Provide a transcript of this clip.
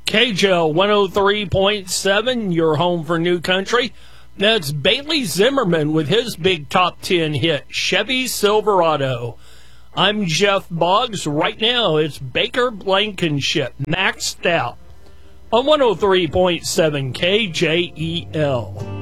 KJL 103.7, your home for new country. That's Bailey Zimmerman with his big top 10 hit, Chevy Silverado. I'm Jeff Boggs. Right now, it's Baker Blankenship, Maxed Out, on 103.7 KJEL.